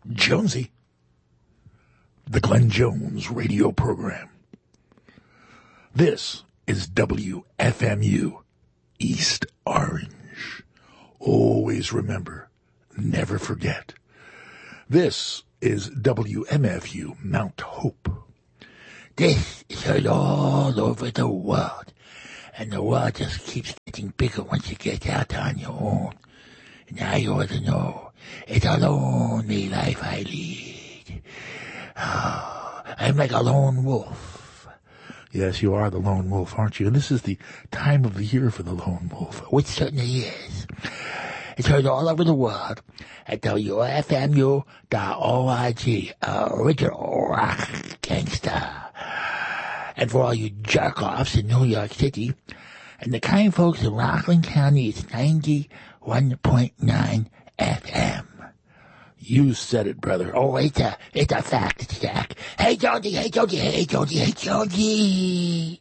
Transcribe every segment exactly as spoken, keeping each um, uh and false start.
Jonesy. The Glenn Jones radio program. This is W F M U East Orange. Always remember, never forget. This is W M F U Mount Hope. This is heard all over the world, and the world just keeps getting bigger once you get out on your own. Now you ought to know, it's a lonely life I lead. Oh, I'm like a lone wolf. Yes, you are the lone wolf, aren't you? And this is the time of the year for the lone wolf. Which certainly is. It's heard all over the world at W F M U dot org, original rock gangster. And for all you jerk-offs in New York City, and the kind folks in Rockland County, it's ninety-one point nine F M. You said it, brother. Oh, it's a, it's a fact, Jack. Hey, Jonesy, hey, Jonesy, hey, Jonesy, hey, Jonesy.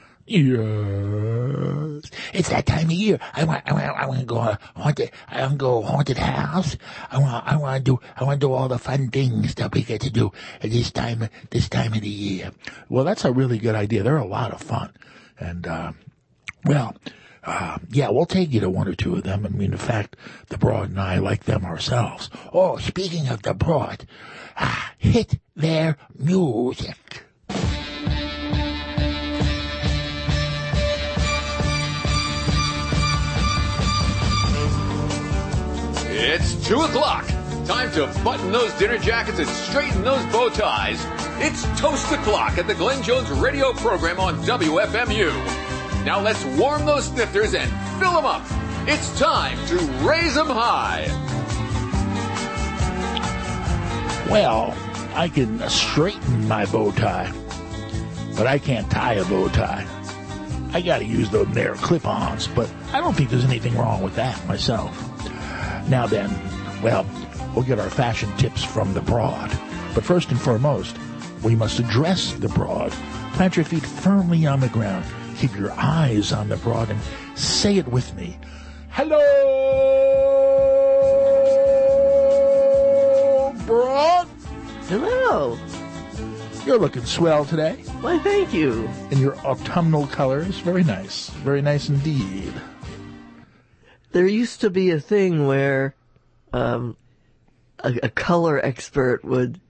Yes. It's that time of year. I want, I want, I want to go uh, haunted. I want to go haunted house. I want, I want to do, I want to do all the fun things that we get to do at this time, this time of the year. Well, that's a really good idea. They're a lot of fun, and uh, well, uh, yeah, we'll take you to one or two of them. I mean, in fact, the Broad and I like them ourselves. Oh, speaking of the Broad, ah, hit their music. It's two o'clock. Time to button those dinner jackets and straighten those bow ties. It's Toast the Clock at the Glenn Jones radio program on W F M U. Now let's warm those snifters and fill them up. It's time to raise them high. Well, I can straighten my bow tie, but I can't tie a bow tie. I got to use those there clip-ons, but I don't think there's anything wrong with that myself. Now then, well, we'll get our fashion tips from the Broad. But first and foremost, we must address the Broad. Plant your feet firmly on the ground. Keep your eyes on the Broad and say it with me. Hello, Broad. Hello. You're looking swell today. Why, thank you. In your autumnal colors. Very nice. Very nice indeed. There used to be a thing where um, a, a color expert would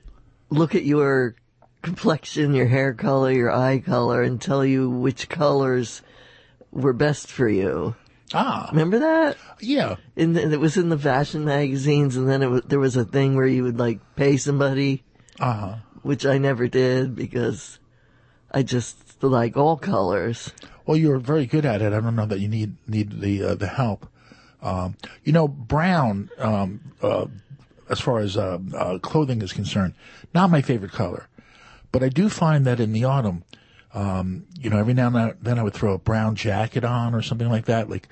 look at your complexion, your hair color, your eye color, and tell you which colors were best for you. Ah. Remember that? Yeah. And it was in the fashion magazines, and then it was, there was a thing where you would, like, pay somebody, uh-huh. which I never did because I just like all colors. Well, you're very good at it. I don't know that you need need the uh, the help. Um, you know, brown, um, uh, as far as uh, uh, clothing is concerned, not my favorite color. But I do find that in the autumn, um, you know, every now and then I would throw a brown jacket on or something like that, like,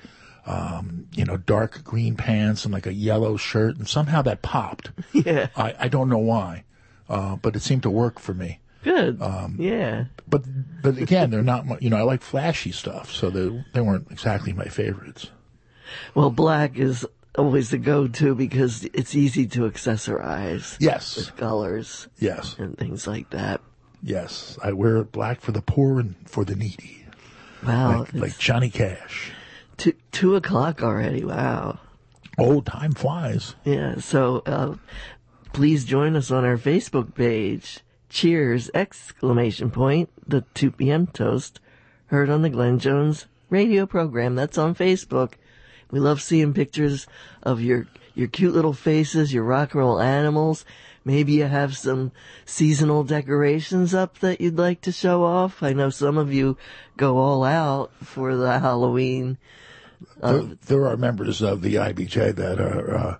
um, you know, dark green pants and like a yellow shirt, and somehow that popped. Yeah. I, I don't know why, uh, but it seemed to work for me. Good. Um, yeah. But but again, they're not. You know, I like flashy stuff, so they they weren't exactly my favorites. Well, black is always the go-to because it's easy to accessorize. Yes. With colors. Yes. And things like that. Yes, I wear black for the poor and for the needy. Wow. Like, like Johnny Cash. Two two o'clock already. Wow. Oh, time flies. Yeah. So uh, please join us on our Facebook page. Cheers! Exclamation point. The two p.m. toast heard on the Glenn Jones radio program. That's on Facebook. We love seeing pictures of your your cute little faces, your rock and roll animals. Maybe you have some seasonal decorations up that you'd like to show off. I know some of you go all out for the Halloween. Uh, there, there are members of the I B J that are uh,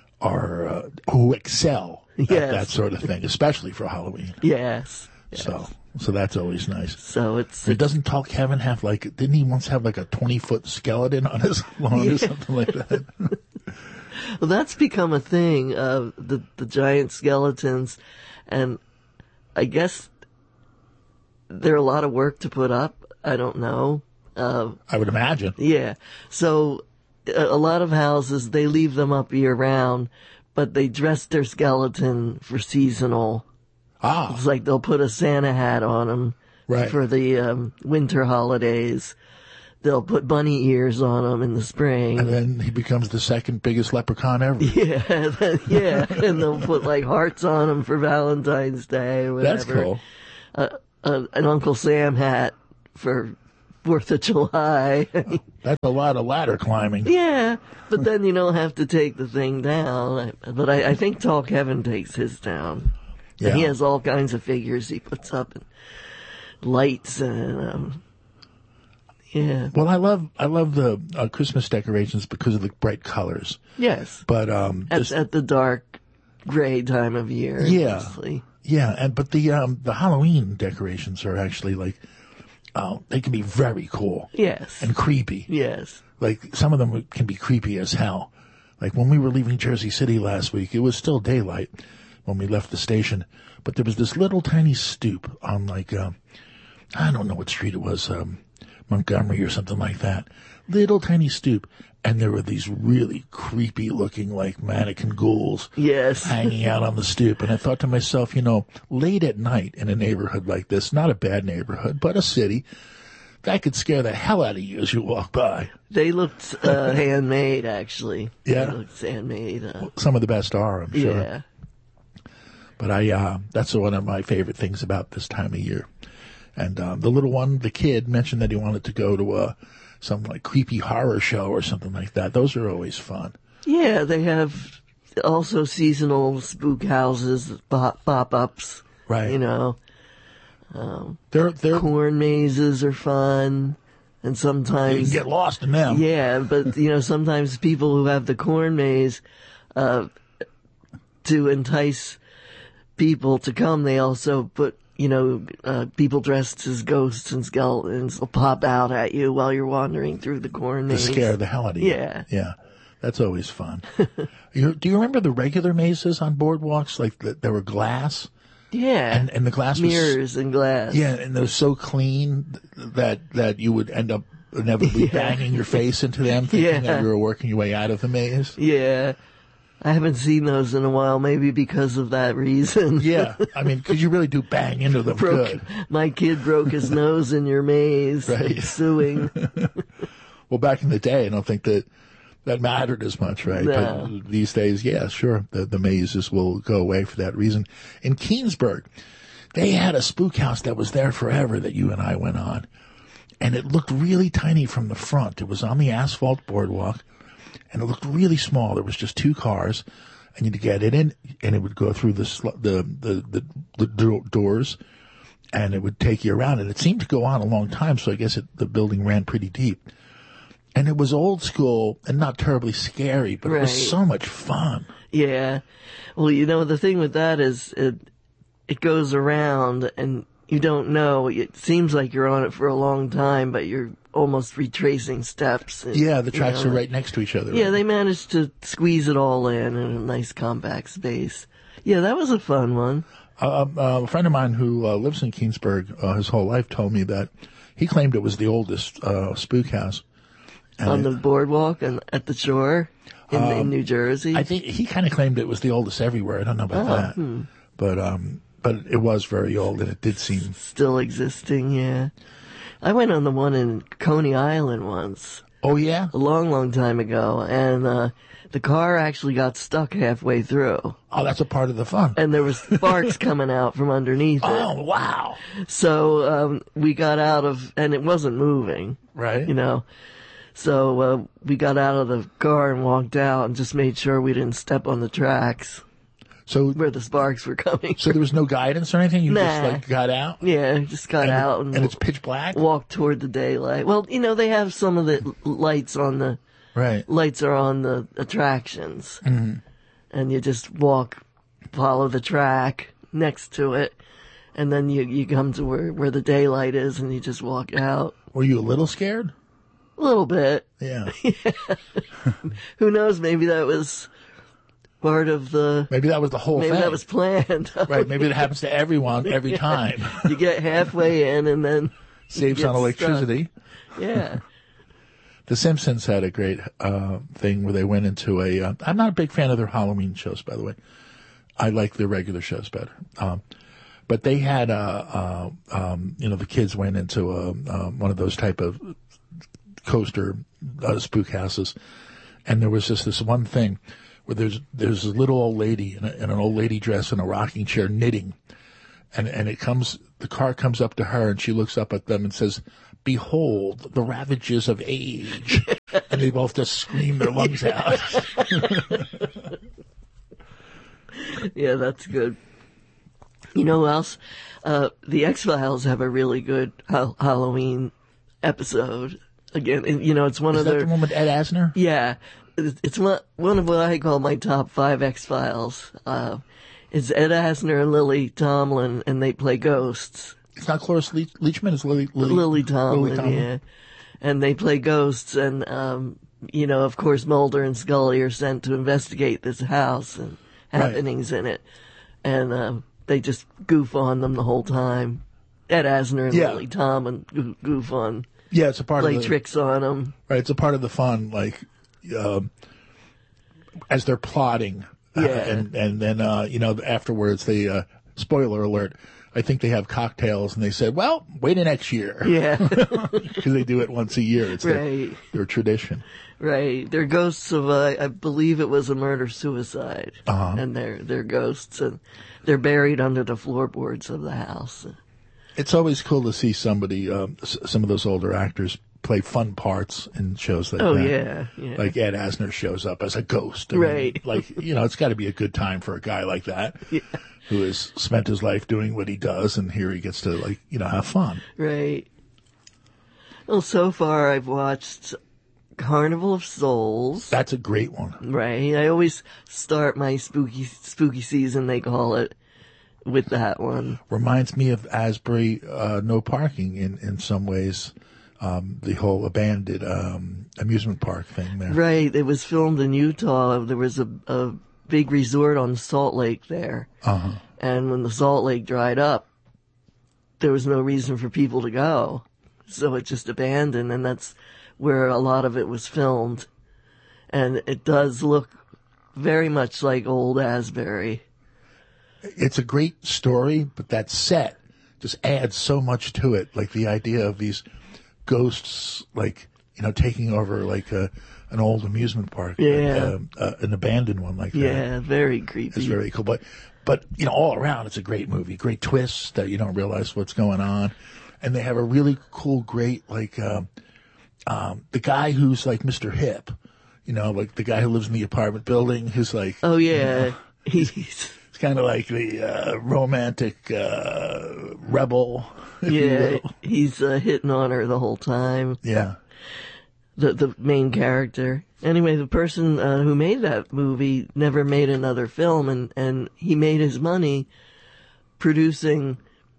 are uh, who excel. Yes. That, that sort of thing, especially for Halloween. Yes. yes. So, so that's always nice. So it's. And doesn't Tall Kevin have like? Didn't he once have like a twenty foot skeleton on his lawn yeah. or something like that? Well, that's become a thing. Uh, the the giant skeletons, and I guess they're a lot of work to put up. I don't know. Uh, I would imagine. Yeah. So a, a lot of houses they leave them up year round. but they dress their skeleton for seasonal. Ah, It's like they'll put a Santa hat on them right. for the um, winter holidays. They'll put bunny ears on them in the spring. And then he becomes the second biggest leprechaun ever. Yeah, yeah, and they'll put like hearts on them for Valentine's Day or whatever. That's cool. Uh, uh, an Uncle Sam hat for Fourth of July. That's a lot of ladder climbing. Yeah, but then you don't have to take the thing down. But I, I think Tall Kevin takes his down. Yeah. And he has all kinds of figures he puts up and lights and um, yeah. Well, I love I love the uh, Christmas decorations because of the bright colors. Yes. But um, At, just, at the dark gray time of year. Yeah. Mostly. yeah, and but the um the Halloween decorations are actually like, uh, they can be very cool Yes. and creepy. Yes. Like some of them can be creepy as hell. Like when we were leaving Jersey City last week, it was still daylight when we left the station, but there was this little tiny stoop on like uh, I don't know what street it was. Um, Montgomery or something like that. Little tiny stoop. And there were these really creepy looking like mannequin ghouls Yes. hanging out on the stoop. And I thought to myself, you know, late at night in a neighborhood like this, not a bad neighborhood, but a city, that could scare the hell out of you as you walk by. They looked uh, handmade, actually. Yeah? They looked handmade. Uh, Some of the best are, I'm sure. yeah. But I, uh, that's one of my favorite things about this time of year. And um, the little one, the kid, mentioned that he wanted to go to a, some like creepy horror show or something like that. Those are always fun. Yeah, they have also seasonal spook houses, pop, pop-ups. Right. You know, They're, they're, corn mazes are fun. And you sometimes, can get lost in them. yeah, but you know, sometimes people who have the corn maze, uh, to entice people to come, they also put, you know, uh, people dressed as ghosts and skeletons will pop out at you while you're wandering through the corn To maze. scare the hell out of you. Yeah. Yeah. That's always fun. you, do you remember the regular mazes on boardwalks? Like the, there were glass? Yeah. And, and the glass was... mirrors and glass. Yeah, and they're so clean that that you would end up inevitably Yeah. banging your face into them, thinking Yeah. that you were working your way out of the maze. Yeah. I haven't seen those in a while, maybe because of that reason. Yeah, I mean, because you really do bang into them broke, good. My kid broke his nose in your maze, Right. suing. Well, back in the day, I don't think that that mattered as much, right? No. But these days, yeah, sure, the, the mazes will go away for that reason. In Keensburg, they had a spook house that was there forever that you and I went on. And it looked really tiny from the front. It was on the asphalt boardwalk, and it looked really small. There was just two cars, and you'd get it in, and it would go through the sl- the, the, the, the do- doors, and it would take you around. And it seemed to go on a long time, so I guess it, the building ran pretty deep. And it was old school and not terribly scary, but it Right. was so much fun. Yeah. Well, you know, the thing with that is it, it goes around and you don't know. It seems like you're on it for a long time, but you're almost retracing steps. And, Yeah, the tracks you know, are right next to each other. Yeah, they managed to squeeze it all in in a nice compact space. Yeah, that was a fun one. Uh, uh, a friend of mine who uh, lives in Keensburg uh, his whole life told me that he claimed it was the oldest uh, spook house. And On it- the boardwalk and at the shore in, in New Jersey. I think he kind of claimed it was the oldest everywhere. I don't know about Oh, that, hmm. but um, but it was very old, and it did seem. Still existing, yeah. I went on the one in Coney Island once, Oh yeah, a long, long time ago, and uh, the car actually got stuck halfway through, oh that's a part of the fun. and there was sparks coming out from underneath it. Oh wow, So um, we got out of, and it wasn't moving, right? you know. So uh, we got out of the car and walked out and just made sure we didn't step on the tracks So where the sparks were coming. so there was no guidance or anything. You just Nah. like got out. Yeah, just got And, out it- and, and it's pitch black. walked toward the daylight. Well, you know, they have some of the l- lights on the Right. lights are on the attractions, Mm-hmm. and you just walk, follow the track next to it, and then you you come to where where the daylight is, and you just walk out. Were you a little scared? A little bit. Yeah. Who knows? Maybe that was part of the. Maybe that was the whole Maybe thing. that was planned. Right. Maybe it happens to everyone every time. You get halfway in, and then Saves get on electricity. stuck. Yeah. The Simpsons had a great uh, thing where they went into a. Uh, I'm not a big fan of their Halloween shows, by the way. I like their regular shows better. Um, but they had, uh, uh, um, you know, the kids went into a, uh, one of those type of coaster uh, spook houses, and there was just this one thing where there's there's a little old lady in, a, in an old lady dress in a rocking chair knitting, and and it comes the car comes up to her and she looks up at them and says, "Behold the ravages of age," and they both just scream their lungs out. Yeah, that's good. You know who else? Uh, the X-Files have a really good ha- Halloween episode. Again, you know, it's one Is of that their... the one with Ed Asner? Yeah. It's one, one of what I call my top five X-Files. Uh, it's Ed Asner and Lily Tomlin, and they play ghosts. It's not Cloris Le- Leachman, it's Lily... Lily, Lily Tomlin, Lily Tomlin, yeah. And they play ghosts, and, um, you know, of course, Mulder and Scully are sent to investigate this house and happenings right. in it. And, um, they just goof on them the whole time. Ed Asner and yeah. Lily Tomlin goof, goof on. Yeah, it's a part play of the... tricks on them. Right, it's a part of the fun, like, um, as they're plotting. Yeah. Uh, and, and then, uh, you know, afterwards, they, uh, spoiler alert, I think they have cocktails, and they said, well, wait till next year. Yeah. Because they do it once a year. It's right. their, their tradition. Right. They're ghosts of, uh, I believe it was a murder-suicide. Uh-huh. And they're, they're ghosts, and they're buried under the floorboards of the house. It's always cool to see somebody, um, s- some of those older actors play fun parts in shows like oh, that. Oh, yeah, yeah. Like Ed Asner shows up as a ghost. I right. mean, like, you know, it's got to be a good time for a guy like that. Yeah. Who has spent his life doing what he does, and here he gets to, like, you know, have fun. Right. Well, so far I've watched Carnival of Souls. That's a great one. Right. I always start my spooky spooky season, they call it, with that one. Reminds me of Asbury, uh, No Parking in, in some ways. Um, the whole abandoned um, amusement park thing there. Right. It was filmed in Utah. There was a, a big resort on Salt Lake there. Uh-huh. And when the Salt Lake dried up, there was no reason for people to go. So it just abandoned, and that's where a lot of it was filmed. And it does look very much like old Asbury. It's a great story, but that set just adds so much to it. Like the idea of these ghosts, like, you know, taking over like a, an old amusement park. Yeah. Uh, uh, an abandoned one like that. Yeah, very creepy. It's very cool. But, but, you know, all around, it's a great movie. Great twists that you don't realize what's going on. And they have a really cool, great, like, um, um, the guy who's like Mister Hip, you know, like the guy who lives in the apartment building who's like. Oh, yeah. You know, he's it's kind of like the uh, romantic uh, rebel. Yeah, he's uh, hitting on her the whole time. Yeah. The the main character. Anyway, the person uh, who made that movie never made another film, and, and he made his money producing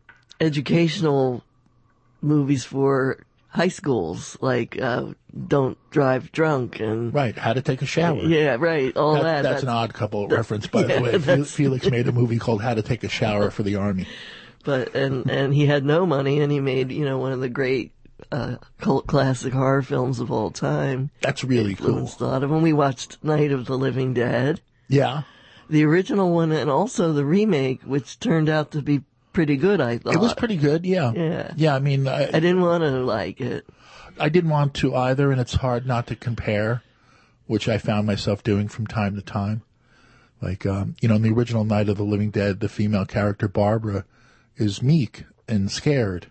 educational movies for high schools, like uh, Don't Drive Drunk and... Right, How to Take a Shower. Yeah, right, all that. that. That's, that's an odd couple reference, by yeah, the way. Fel- Felix made a movie called How to Take a Shower for the Army. But and and he had no money, and he made, you know, one of the great uh, cult classic horror films of all time. That's really cool. Influenced a lot of them. We watched Night of the Living Dead. Yeah. The original one and also the remake, which turned out to be pretty good, I thought. It was pretty good, yeah. Yeah. Yeah, I mean... I, I didn't want to like it. I didn't want to either, and it's hard not to compare, which I found myself doing from time to time. Like, um, you know, in the original Night of the Living Dead, the female character, Barbara, is meek and scared,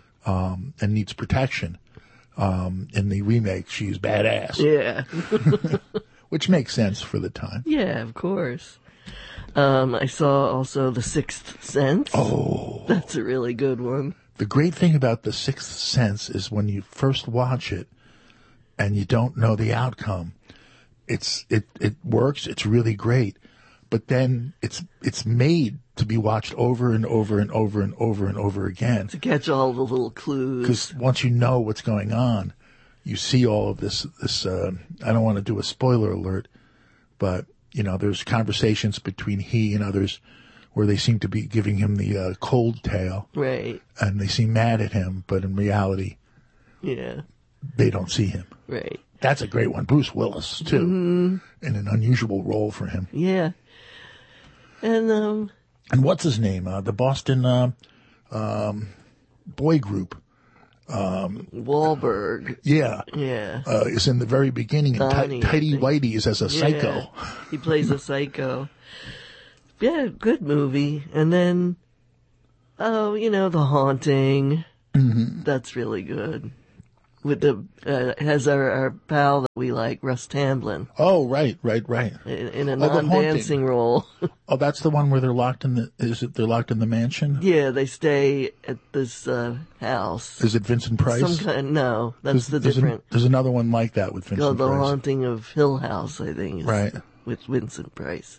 um, and needs protection. Um, in the remake, she's badass. Yeah. Which makes sense for the time. Yeah, of course. Um, I saw also The Sixth Sense. Oh. That's a really good one. The great thing about The Sixth Sense is when you first watch it and you don't know the outcome, it's, it, it works. It's really great. But then it's, it's made to be watched over and over and over and over and over again. To catch all the little clues. Because once you know what's going on, you see all of this, this, uh, I don't want to do a spoiler alert, but, you know, there's conversations between he and others where they seem to be giving him the uh, cold tail. Right. And they seem mad at him, but in reality, yeah, they don't see him. Right. That's a great one. Bruce Willis, too, Mm-hmm. in an unusual role for him. Yeah. And, um... And what's his name? Uh, the Boston uh, um, boy group. Um, Wahlberg. Yeah. Yeah. Uh, is in the very beginning in Donnie, Ti- I Tidy think. Whitey's as a psycho. Yeah. He plays a psycho. Yeah, good movie. And then, oh, you know, The Haunting. Mm-hmm. That's really good. With the, uh, has our, our pal that we like, Russ Tamblyn, Oh, right, right, right. in, in a Oh, The non-dancing Haunting. role. Oh, that's the one where they're locked in the. Is it they're locked in the mansion? Yeah, they stay at this, uh, house. Is it Vincent Price? Some kind, no, that's there's, the there's, different, an, there's another one like that with Vincent called The Price. Haunting of Hill House, I think. Is Right. With Vincent Price.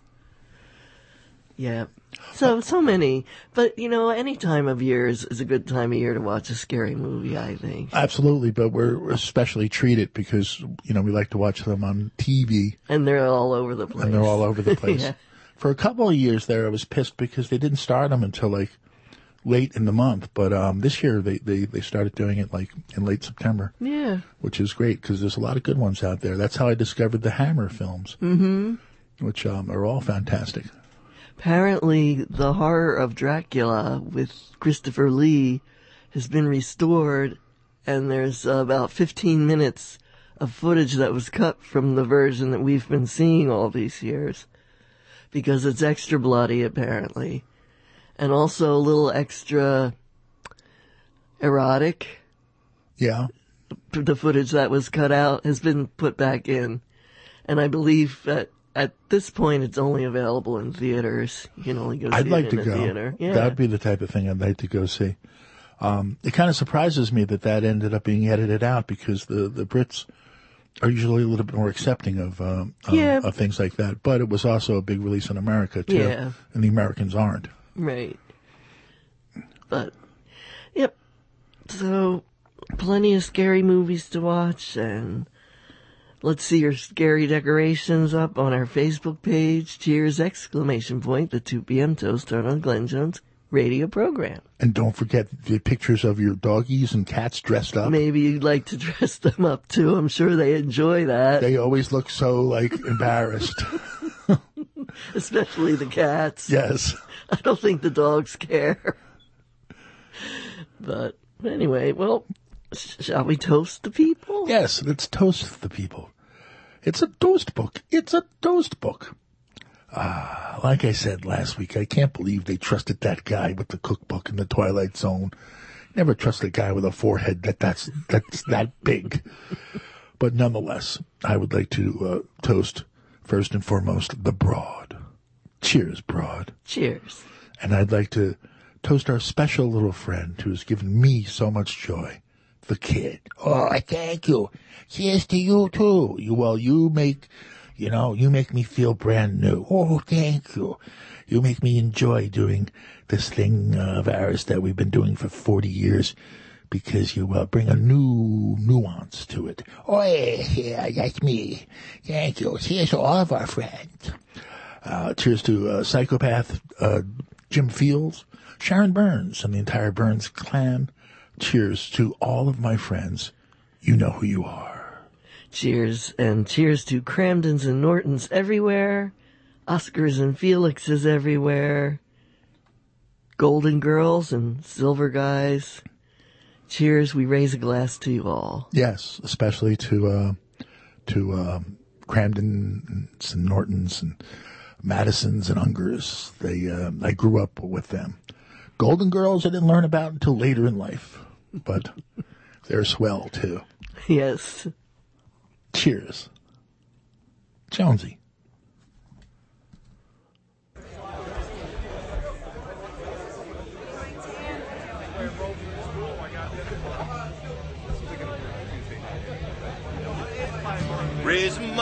Yeah. So, so many. But, you know, any time of year is, is a good time of year to watch a scary movie, I think. Absolutely, but we're especially treated because, you know, we like to watch them on T V And they're all over the place. and they're all over the place. Yeah. For a couple of years there, I was pissed because they didn't start them until like late in the month. But um, this year they, they, they started doing it like in late September, Yeah. which is great because there's a lot of good ones out there. That's how I discovered the Hammer films, mm-hmm. which um, are all fantastic. Apparently, the horror of Dracula with Christopher Lee has been restored, and there's uh, about fifteen minutes of footage that was cut from the version that we've been seeing all these years, because it's extra bloody, apparently, and also a little extra erotic. Yeah. The footage that was cut out has been put back in, and I believe that at this point, it's only available in theaters. You can only go see I'd like it in to a go. theater. Yeah. That'd be the type of thing I'd like to go see. Um, it kind of surprises me that that ended up being edited out because the, the Brits are usually a little bit more accepting of, um, um, Yeah. of things like that. But it was also a big release in America, too. Yeah. And the Americans aren't. Right. But, yep. So, plenty of scary movies to watch, and let's see your scary decorations up on our Facebook page. Cheers! Exclamation point. The two p.m. Toast on the Glenn Jones radio program. And don't forget the pictures of your doggies and cats dressed up. Maybe you'd like to dress them up too. I'm sure they enjoy that. They always look so, like, embarrassed. Especially the cats. Yes. I don't think the dogs care. But anyway, well, sh- shall we toast the people? Yes, let's toast the people. It's a toast book. It's a toast book. Ah, like I said last week, I can't believe they trusted that guy with the cookbook in the Twilight Zone. Never trust a guy with a forehead that that's, that's that big. But nonetheless, I would like to uh, toast, first and foremost, the Broad. Cheers, Broad. Cheers. And I'd like to toast our special little friend who has given me so much joy, the Kid. Oh, thank you. Cheers to you, too. You, well, you make, you know, you make me feel brand new. Oh, thank you. You make me enjoy doing this thing uh, of ours that we've been doing for forty years because you uh, bring a new nuance to it. Oh, yeah, yeah, that's me. Thank you. Cheers to all of our friends. Uh, cheers to uh, Psychopath uh, Jim Fields, Sharon Burns, and the entire Burns clan. Cheers to all of my friends. You know who you are. Cheers, and cheers to Cramdens and Nortons everywhere, Oscars and Felixes everywhere, Golden Girls and Silver Guys. Cheers, we raise a glass to you all. Yes, especially to uh, to um, Cramdens and Nortons and Madisons and Ungers. They, uh, I grew up with them. Golden Girls I didn't learn about until later in life, but they're swell too. Yes. Cheers. Jonesy. Raise